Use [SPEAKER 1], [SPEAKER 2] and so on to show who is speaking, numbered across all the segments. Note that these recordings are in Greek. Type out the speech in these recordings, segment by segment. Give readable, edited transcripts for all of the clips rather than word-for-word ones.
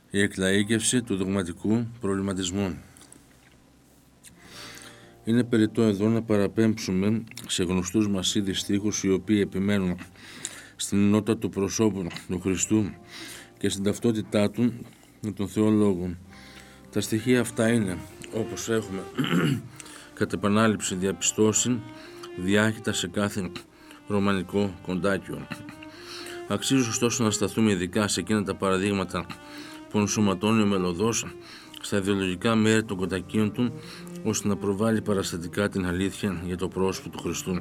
[SPEAKER 1] Η εκλαΐκευση του δογματικού προβληματισμού. Είναι περιττό εδώ να παραπέμψουμε σε γνωστούς μας ήδη στίχους οι οποίοι επιμένουν στην ενότητα του προσώπου του Χριστού και στην ταυτότητά του με τον Θεό Λόγο. Τα στοιχεία αυτά είναι, όπως έχουμε κατ' επανάληψη διαπιστώσει, διάχυτα σε κάθε ρωμανικό κοντάκιο. Αξίζει ωστόσο να σταθούμε ειδικά σε εκείνα τα παραδείγματα που ενσωματώνει ο μελωδός στα ιδεολογικά μέρη των κοντακίων του, ώστε να προβάλλει παραστατικά την αλήθεια για το πρόσωπο του Χριστού.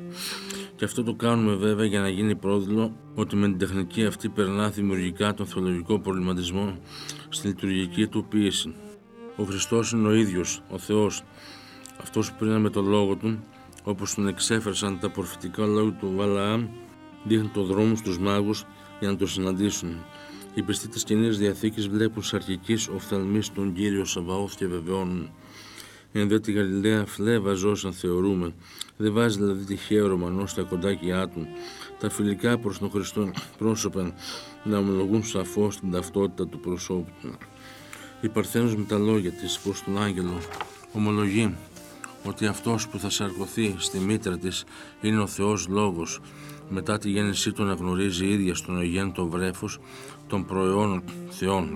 [SPEAKER 1] Και αυτό το κάνουμε βέβαια για να γίνει πρόδειλο ότι με την τεχνική αυτή περνά δημιουργικά τον θεολογικό προβληματισμό στη λειτουργική του ποίηση. Ο Χριστός είναι ο ίδιος, ο Θεός, αυτός που πριν με το λόγο του, όπως τον εξέφρασαν τα προφητικά λόγια του Βαλαάμ, δείχνει το δρόμο στους μάγους για να τον συναντήσουν. Οι πιστοί της Καινής Διαθήκης βλέπουν σ' αρχικής οφθαλμής τον Κύριο Σαβαώθ και βεβαιώνουν. Εν δε τη Γαλιλαία φλέβα ζώσαν θεωρούμε, δεν βάζει δηλαδή τυχαίο Ρωμανό στα κοντάκια του, τα φιλικά προς τον Χριστό πρόσωπα να ομολογούν σαφώς την ταυτότητα του προσώπου του. Η Παρθένος με τα λόγια της προς τον Άγγελο ομολογεί ότι αυτός που θα σαρκωθεί στη μήτρα της είναι ο Θεός Λόγος. Μετά τη γέννησή του αναγνωρίζει η ίδια στον αγέννητο βρέφος των προαιώνων Θεών,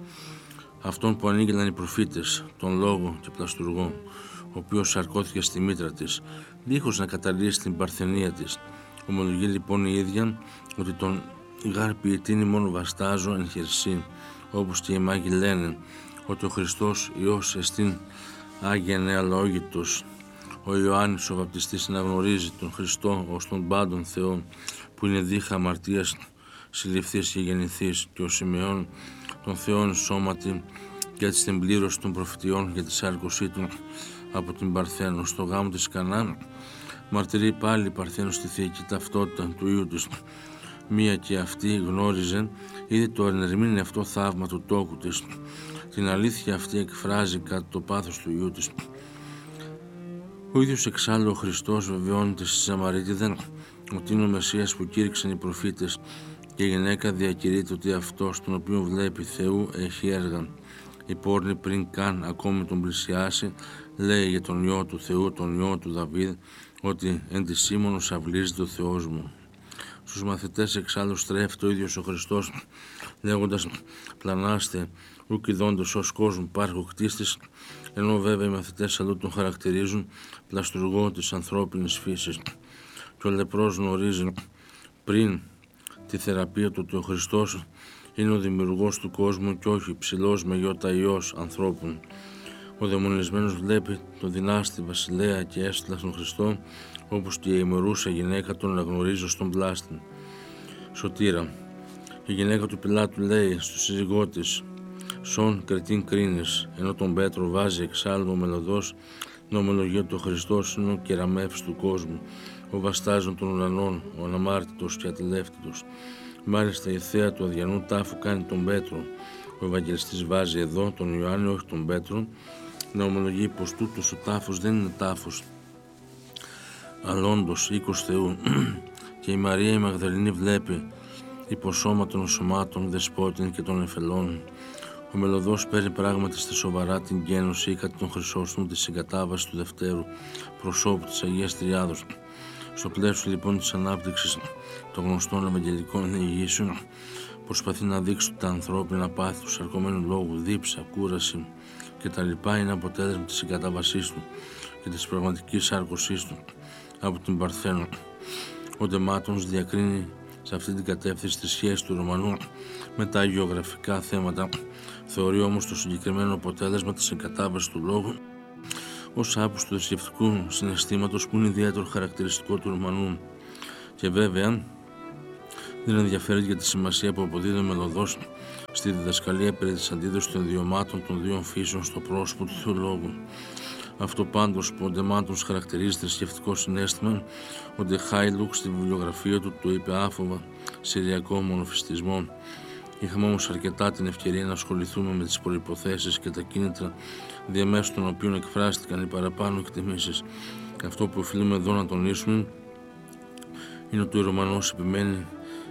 [SPEAKER 1] αυτόν που ανήγγειλαν οι προφήτες, τον Λόγο και Πλαστουργό, ο οποίος σαρκώθηκε στη μήτρα της, δίχως να καταλύσει την παρθενία της. Ομολογεί λοιπόν η ίδια ότι τον γάρ ποιητήνη μόνο βαστάζω εν χερσί, όπως και οι μάγοι λένε ότι ο Χριστός Υιός εστίν Άγιε Νεαλόγητος. Ο Ιωάννης ο Βαπτιστής αναγνωρίζει τον Χριστό ως τον πάντων Θεό, που είναι δίχα αμαρτίας συλληφθείς και γεννηθείς, και ο Σιμεών τον Θεόν σώματι και έτσι την πλήρωση των προφητιών για τη σάρκωσή του από την Παρθένο. Στο γάμο της Κανά μαρτυρεί πάλι η Παρθένο στη θεϊκή ταυτότητα του Υιού της. Μία και αυτή γνώριζε ήδη το ενερμήνει αυτό θαύμα του τόκου της. Την αλήθεια αυτή εκφράζει κατά το πάθος του Υιού της. Ο ίδιος εξάλλου ο Χριστός βεβαιώνεται στη Σαμαρίτιδα ότι είναι ο Μεσσίας που κήρυξαν οι προφήτες, και η γυναίκα διακηρύττει ότι αυτός τον οποίο βλέπει Θεού έχει έργα. Η πόρνη πριν καν ακόμη τον πλησιάσει λέει για τον Υιό του Θεού, τον Υιό του Δαβίδ, ότι εν τη Σίμωνος αυλίζεται ο Θεός μου. Στους μαθητές εξάλλου στρέφεται ο ίδιος ο Χριστός λέγοντας πλανάστε ουκ ειδώντος ως κόσμου πάρχου κτίστης, ενώ βέβαια οι μαθητές αλλού τον χαρακτηρίζουν πλαστουργό της ανθρώπινης φύσης. Και ο λεπρός γνωρίζει πριν τη θεραπεία του ότι ο Χριστός είναι ο δημιουργός του κόσμου και όχι ψηλός με γιώτα Υιός ανθρώπων. Ο δαιμονισμένος βλέπει τον δυνάστη βασιλέα και έστειλα στον Χριστό, όπως και η ημερούσα γυναίκα τον αναγνωρίζει στον πλάστη. Σωτήρα. Η γυναίκα του Πιλάτου λέει στο σύζυγό της «Σον κρετήν κρίνης», ενώ τον Πέτρο βάζει εξάλλου ο μελωδός να ομολογεί ότι ο Χριστός είναι ο κεραμεύς του κόσμου, ο βαστάζων των ουρανών, ο αναμάρτητος και ατελεύτητος. Μάλιστα η θέα του αδιανού τάφου κάνει τον Πέτρο. Ο Ευαγγελιστής βάζει εδώ τον Ιωάννη, όχι τον Πέτρο, να ομολογεί πως τούτος ο τάφος δεν είναι τάφος, αλλά όντως οίκος Θεού. Και η Μαρία η Μαγδαληνή βλέπει υποσώμα των σωμάτων δεσπότην και των εφελών. Ο μελωδός παίρνει πράγματι στη σοβαρά την γένωση ή κατά τον Χρυσόστομο τη συγκατάβαση του δευτέρου προσώπου της Αγίας Τριάδος. Στο πλαίσιο λοιπόν της ανάπτυξης των γνωστών ευαγγελικών διηγήσεων, προσπαθεί να δείξει ότι τα ανθρώπινα πάθη του σαρκωμένου λόγου, δίψα, κούραση κτλ. Είναι αποτέλεσμα της συγκατάβασής του και της πραγματικής σάρκωσής του από την Παρθένο. Ο Ντεμάτωνος διακρίνει σε αυτή την κατεύθυνση τη σχέση του Ρωμανού με τα αγιογραφικά θέματα, θεωρεί όμως το συγκεκριμένο αποτέλεσμα της συγκατάβασης του λόγου ως άποψη του θρησκευτικού συναισθήματος που είναι ιδιαίτερο χαρακτηριστικό του Ρωμανού. Και βέβαια δεν ενδιαφέρει για τη σημασία που αποδίδει ο μελωδός στη διδασκαλία περί της αντίδοσης των ιδιωμάτων των δύο φύσεων στο πρόσωπο του Θεού Λόγου. Αυτό πάντως που ο Ντεμάτωνος χαρακτηρίζει θρησκευτικό συναίσθημα, ο Ντεχάιλουκ στη βιβλιογραφία του το είπε άφοβα συριακό μονοφιστισμό. Είχαμε όμως αρκετά την ευκαιρία να ασχοληθούμε με τις προϋποθέσεις και τα κίνητρα διαμέσου των οποίων εκφράστηκαν οι παραπάνω εκτιμήσεις. Αυτό που οφείλουμε εδώ να τονίσουμε είναι ότι ο Ρωμανός επιμένει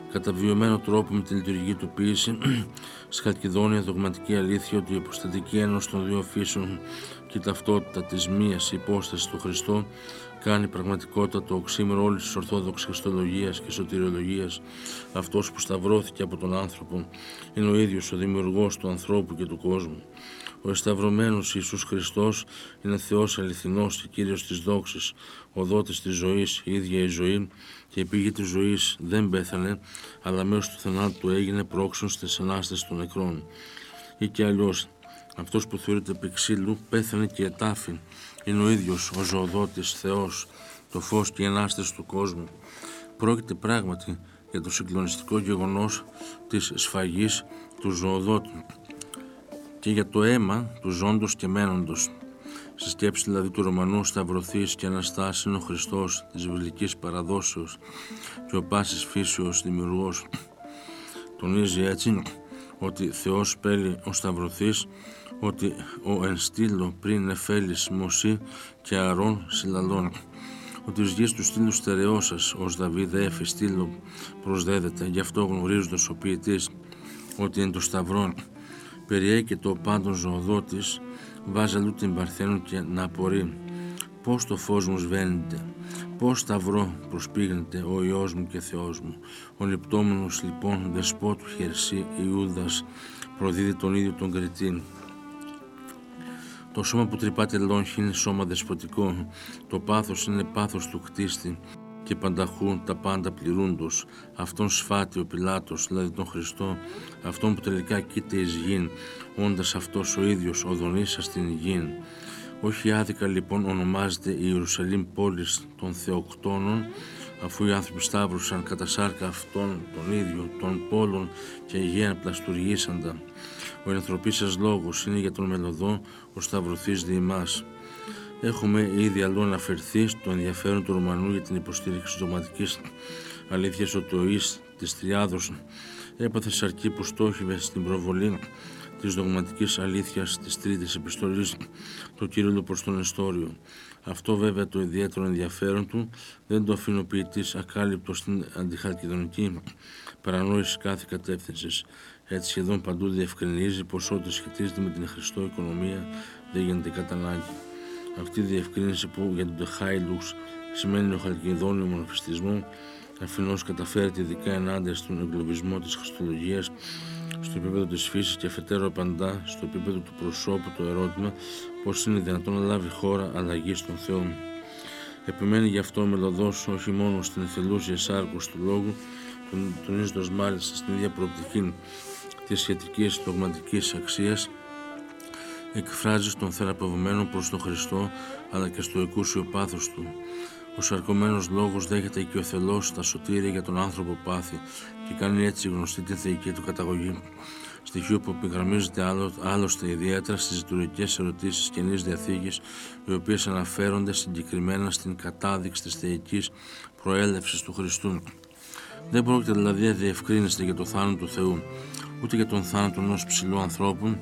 [SPEAKER 1] κατά βιωμένο τρόπο με τη λειτουργική του ποίηση, σκαλκιδώνει η δογματική αλήθεια ότι η υποστατική ένωση των δύο φύσεων και η ταυτότητα της μίας υπόστασης του Χριστό κάνει πραγματικότητα το οξύμερο όλης της ορθόδοξης χριστολογίας και σωτηριολογίας. Αυτός που σταυρώθηκε από τον άνθρωπο είναι ο ίδιος ο δημιουργός του ανθρώπου και του κόσμου. Ο εσταυρωμένος Ιησούς Χριστός είναι Θεός αληθινός και Κύριος της δόξης, ο δότης της ζωής, η ίδια η ζωή, και η πηγή της ζωής δεν πέθανε, αλλά μέσω του θανάτου του έγινε πρόξενος στις ανάστασης των νεκρών. Ή και αλλιώς, αυτός που θεωρείται επί ξύλου πέθανε και ετάφη, είναι ο ίδιος ο ζωοδότης Θεός, το φως και η ανάσταση του κόσμου. Πρόκειται πράγματι για το συγκλονιστικό γεγονός της σφαγής του ζωοδότου και για το αίμα του ζώντος και μένοντος. Στη σκέψη δηλαδή του Ρωμανού σταυρωθείς και αναστάς είναι ο Χριστός της βιβλικής παραδόσεως και ο πάσης φύσεως δημιουργός. Τονίζει έτσι ότι Θεός πέλει ο σταυρωθείς, ότι ο εν στήλο πριν εφέλης Μωσή και Αρών συλλαλών, ότι ως γης του στήλου στερεώσας ως Δαβίδ έφη στήλο προσδέδεται, γι' αυτό γνωρίζοντας ο ποιητής ότι εν το σταυρόν περιέκεται ο πάντων ζωοδότης, βάζει αλλού την Παρθένου και να απορεί πώς το φως μου σβαίνεται, πώς σταυρό προσπίγνεται ο Υιός μου και Θεός μου. Ο λιπτόμενος λοιπόν δεσπότου Χερσή Ιούδας προδίδει τον ίδιο τον κριτή. Το σώμα που τρυπάται λόγχη είναι σώμα δεσποτικό, το πάθος είναι πάθος του κτίστη και πανταχού τα πάντα πληρούντος. Αυτόν σφάται ο Πιλάτος, δηλαδή τον Χριστό, αυτόν που τελικά κοίται εις γην, όντας αυτός ο ίδιος οδονήσας στην γην. Όχι άδικα λοιπόν ονομάζεται η Ιερουσαλήμ πόλης των Θεοκτόνων, αφού οι άνθρωποι σταύρωσαν κατά σάρκα αυτόν τον ίδιο, των πόλων και γέαν πλαστουργήσαντα. Ο ενανθρωπίσας λόγος είναι για τον μελωδό ο σταυρωθείς δι' εμάς. Έχουμε ήδη αλλού αναφερθεί στο ενδιαφέρον του Ρωμανού για την υποστήριξη της δογματικής αλήθειας ότι ο Ιης της Τριάδος έπαθε σαρκή που στόχευε στην προβολή της δογματικής αλήθειας της τρίτης επιστολής του Κυρίου προς τον Εστόριο. Αυτό βέβαια το ιδιαίτερο ενδιαφέρον του δεν το αφήνει ο ποιητής ακάλυπτο στην αντιχαλκιδονική παρανόηση κάθε κατεύθυνσης. Έτσι σχεδόν παντού διευκρινίζει πως ό,τι σχετίζεται με την Χριστό οικονομία δεν γίνεται κατά ανάγκη. Αυτή η διευκρίνηση που για τον Τεχάιλουξ σημαίνει ο χαλκιδόνιο μονοφιστισμό, αφενός καταφέρεται ειδικά ενάντια στον εγκλωβισμό της χριστολογίας στο επίπεδο της φύσης και αφετέρου απαντά στο επίπεδο του προσώπου το ερώτημα πώς είναι δυνατόν να λάβει χώρα αλλαγή στον Θεό. Επιμένει γι' αυτό ο μελωδός όχι μόνο στην εθελούσια εισάρκωση του λόγου, τονίζοντας μάλιστα στην ίδια προοπτική της σχετικής δογματικής αξίας, εκφράζει στον θεραπευμένο προς τον Χριστό αλλά και στο εκούσιο πάθος του. Ο σαρκωμένος λόγος δέχεται οικειοθελώς τα σωτήρια για τον άνθρωπο πάθη και κάνει έτσι γνωστή την θεϊκή του καταγωγή. Στοιχείο που επιγραμμίζεται άλλωστε ιδιαίτερα στις λειτουργικές ερωτήσεις Καινής Διαθήκης, οι οποίες αναφέρονται συγκεκριμένα στην κατάδειξη της θεϊκής προέλευσης του Χριστού. Δεν πρόκειται δηλαδή να διευκρίνεστε για το θάνατο του Θεού, ούτε για τον θάνατο ενός ψηλού ανθρώπου,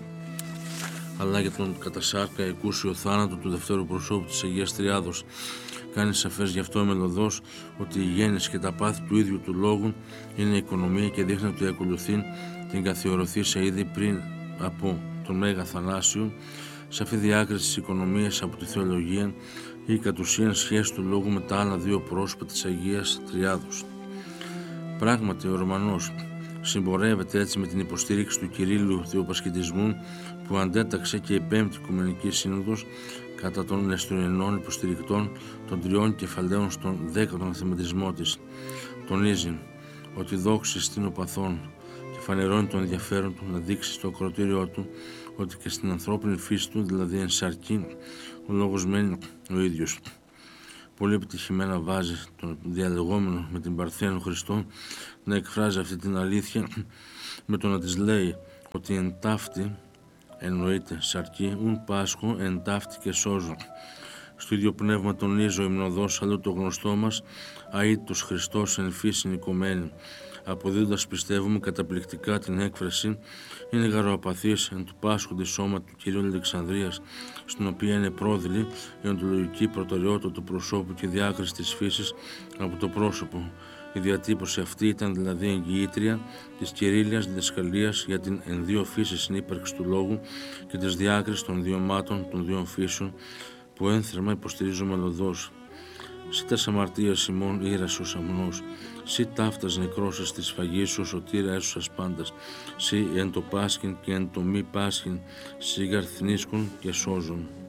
[SPEAKER 1] αλλά για τον κατά σάρκα εκούσιο θάνατο του δευτέρου προσώπου της Αγίας Τριάδος. Κάνει σαφές γι' αυτό ο μελωδός ότι η γέννηση και τα πάθη του ίδιου του λόγου είναι οικονομία και δείχνει ότι ακολουθεί την καθιερωθήσα ήδη πριν από τον Μέγα Θανάσιο, σαφή διάκριση της οικονομίας από τη θεολογία ή η κατ' ουσίαν σχέση του λόγου με τα άλλα δύο πρόσωπα της Αγίας Τριάδος. Πράγματι, ο Ρωμανός συμπορεύεται έτσι με την υποστήριξη του Κυρίλλου Θεοπασχετισμού που αντέταξε και η Πέμπτη Οικουμενική Σύνοδος κατά των νεστοριανών υποστηρικτών των τριών κεφαλαίων στον 10ο αθηματισμό της. Τονίζει ότι δόξη στην οπαθών και φανερώνει το ενδιαφέρον του να δείξει στο ακροατήριό του ότι και στην ανθρώπινη φύση του, δηλαδή εν σαρκή, ο λόγος μένει ο ίδιος. Πολύ επιτυχημένα βάζει τον διαλεγόμενο με την Παρθένο Χριστό να εκφράζει αυτή την αλήθεια με το να της λέει ότι εν ταύτη, εννοείται σαρκή, ουν πάσχω εν ταύτη και σώζω. Στο ίδιο πνεύμα τονίζει ο υμνοδός αλλού το γνωστό μας αήτος Χριστός εν φύσιν οικομένη, αποδίδοντας πιστεύουμε καταπληκτικά την έκφραση είναι γαροαπαθής εν του πάσχοντη σώμα του Κυρίου Αλεξανδρίας, στην οποία είναι πρόδειλη η οντολογική προτεραιότητα του προσώπου και διάκριση της φύσης από το πρόσωπο. Η διατύπωση αυτή ήταν δηλαδή εγγυήτρια της κηρύλιας διδασκαλίας για την εν δύο φύσης συνύπαρξη του λόγου και της διάκρισης των ιδιωμάτων των δύο φύσεων που ένθερμα υποστηρίζω μελωδώς. Σύ τας αμαρτίας ημών ήρασος αμνός, σύ ταύτας νεκρώσας της φαγής σου σωτήρα έσωσας πάντας, σύ εν το πάσχην και εν το μη πάσχην, σύ γαρθνίσκων και σώζων.